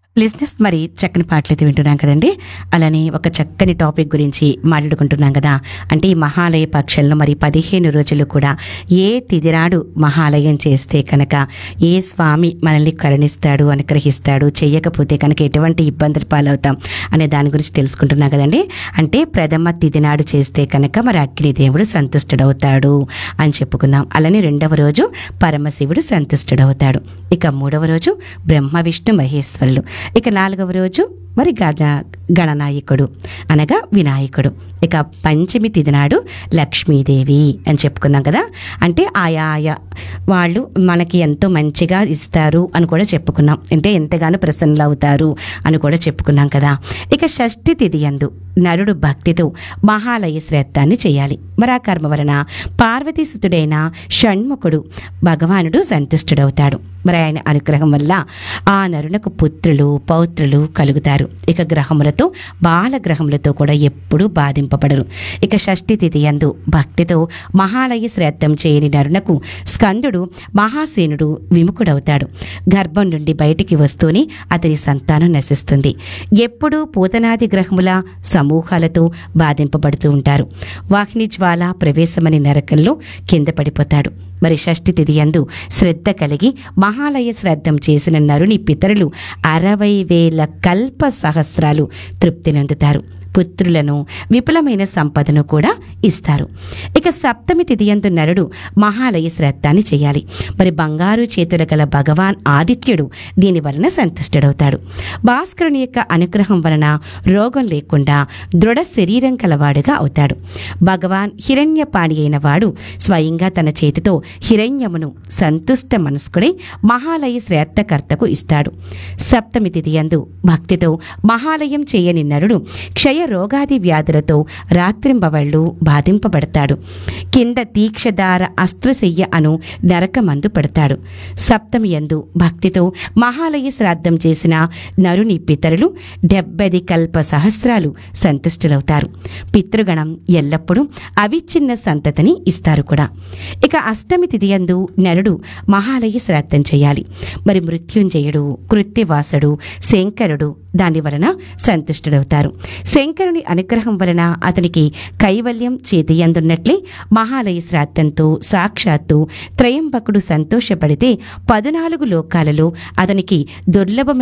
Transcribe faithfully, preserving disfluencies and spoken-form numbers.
లిజినెస్ మరి చక్కని పాటలైతే వింటున్నాం కదండి. అలానే ఒక చక్కని టాపిక్ గురించి మాట్లాడుకుంటున్నాం కదా. అంటే ఈ మహాలయ పక్షంలో మరి పదిహేను రోజులు కూడా ఏ తిదినాడు మహాలయం చేస్తే కనుక ఏ స్వామి మనల్ని కరుణిస్తాడు, అనుగ్రహిస్తాడు, చేయకపోతే కనుక ఎటువంటి ఇబ్బందులు పాలవుతాం అనే దాని గురించి తెలుసుకుంటున్నాం కదండి. అంటే ప్రథమ తిదినాడు చేస్తే కనుక మరి అగ్నిదేవుడు సంతుష్టుడవుతాడు అని చెప్పుకున్నాం. అలానే రెండవ రోజు పరమశివుడు సంతుష్టుడవుతాడు. ఇక మూడవ రోజు బ్రహ్మ విష్ణు మహేశ్వరులు. ఇక నాలుగవ రోజు మరి గజ గణనాయకుడు అనగా వినాయకుడు. ఇక పంచమి తిథి నాడు లక్ష్మీదేవి అని చెప్పుకున్నాం కదా. అంటే ఆయా ఆయా వాళ్ళు మనకి ఎంతో మంచిగా ఇస్తారు అని కూడా చెప్పుకున్నాం. అంటే ఎంతగానో ప్రసన్నులు అవుతారు అని కూడా చెప్పుకున్నాం కదా. ఇక షష్ఠి తిథి యందు నరుడు భక్తితో మహాలయ శ్రాద్ధాన్ని చేయాలి. మరి ఆ కర్మ వలన పార్వతీసుతుడైన షణ్ముఖుడు భగవానుడు సంతుష్టుడవుతాడు. మరి ఆయన అనుగ్రహం వల్ల ఆ నరునకు పుత్రులు పౌత్రులు కలుగుతారు. ఇక గ్రహములతో బాలగ్రహములతో కూడా ఎప్పుడూ బాధింపబడరు. ఇక షష్ఠి తిథి యందు భక్తితో మహాలయ శ్రాద్ధం చేయని నరునకు స్కందుడు మహాసేనుడు విముఖుడవుతాడు. గర్భం నుండి బయటికి వస్తూనే అతని సంతానం నశిస్తుంది. ఎప్పుడూ పూతనాది గ్రహముల సమూహాలతో బాధింపబడుతూ ఉంటారు. వాహిని జ్వాల ప్రవేశమని నరకంలో కింద పడిపోతాడు. మరి షష్ఠి తిథి యందు శ్రద్ధ కలిగి మహాలయ శ్రాద్ధం చేసిన నరుని పితరులు అరవై వేల కల్ప సహస్రాలు తృప్తి నందుతారు. పుత్రులను విపులమైన సంపదను కూడా ఇస్తారు. ఇక సప్తమి తిథి యందు నరుడు మహాలయ శ్రాద్ధాన్ని చేయాలి. మరి బంగారు చేతుల గల భగవాన్ ఆదిత్యుడు దీని వలన సంతుష్టుడవుతాడు. భాస్కరుని యొక్క అనుగ్రహం వలన రోగం లేకుండా దృఢ శరీరం కలవాడుగా అవుతాడు. భగవాన్ హిరణ్యపాణి అయిన వాడు స్వయంగా తన చేతితో హిరణ్యమును సంతుష్ట మనస్కుడై మహాలయ శ్రాద్ధకర్తకు ఇస్తాడు. సప్తమి తిథి యందు భక్తితో మహాలయం చేయని నరుడు క్షయ రోగాది వ్యాధులతో రాత్రింబవళ్ళు బాధింపబడతాడు. కింద దీక్షధార అస్త్రశయ్య అను నరకమందు పడతాడు. సప్తమి యందు భక్తితో మహాలయ శ్రాద్ధం చేసిన నరుని పితరులు డెబ్బది కల్ప సహస్రాలు సంతుష్టులవుతారు. పితృగణం ఎల్లప్పుడూ అవిచ్ఛిన్న సంతతిని ఇస్తారు కూడా. ఇక అష్టమి తిథి యందు నరుడు మహాలయ శ్రాద్ధం చేయాలి. మరి మృత్యుంజయుడు కృత్తివాసుడు శంకరుడు దాని వలన సంతుష్టుడవుతారు. శంకరుని అనుగ్రహం వలన అతనికి కైవల్యం చేతియందున్నట్లే మహాలయ శ్రాద్ధంతో సాక్షాత్తు త్రయంబకుడు సంతోషపడితే పదునాలుగు లోకాలలో అతనికి దుర్లభమైన